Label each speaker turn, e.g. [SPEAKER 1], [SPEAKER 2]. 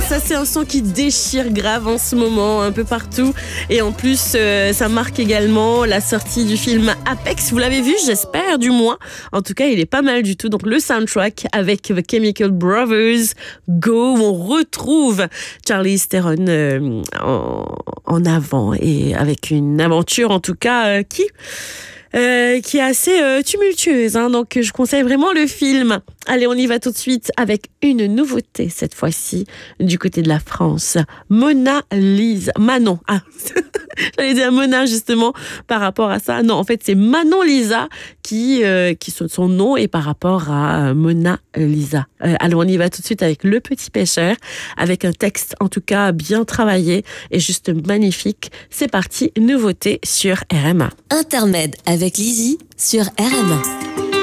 [SPEAKER 1] ça c'est un son qui déchire grave en ce moment, un peu partout. Et en plus, ça marque également la sortie du film Apex. Vous l'avez vu, j'espère, du moins. En tout cas, il est pas mal du tout. Donc le soundtrack avec The Chemical Brothers, Go, où on retrouve Charlize Theron en avant et avec une aventure en tout cas qui est assez tumultueuse. Donc je conseille vraiment le film. Allez, on y va tout de suite avec une nouveauté cette fois-ci du côté de la France. Mona Lisa. Manon. J'allais dire Mona justement par rapport à ça. Non, en fait c'est Manon Lisa qui son nom est par rapport à Mona Lisa. Alors on y va tout de suite avec Le Petit Pêcheur, avec un texte en tout cas bien travaillé et juste magnifique. C'est parti, nouveauté sur RMA.
[SPEAKER 2] Intermède avec Lizzie sur RMA.